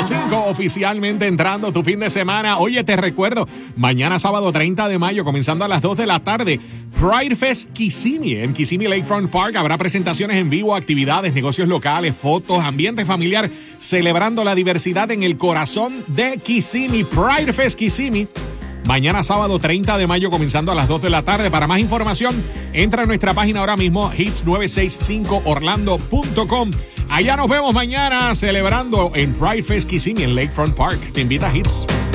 5 oficialmente entrando tu fin de semana. Oye, te recuerdo, mañana sábado 30 de mayo, comenzando a las 2 de la tarde, Pride Fest Kissimmee. En Kissimmee Lakefront Park habrá presentaciones en vivo, actividades, negocios locales, fotos, ambiente familiar, celebrando la diversidad en el corazón de Kissimmee. Pride Fest Kissimmee. Mañana sábado 30 de mayo comenzando a las 2 de la tarde. Para más información, entra a nuestra página ahora mismo, hits965orlando.com. Allá nos vemos mañana celebrando en Pride Fest Kissimmee en Lakefront Park. Te invita a Hits.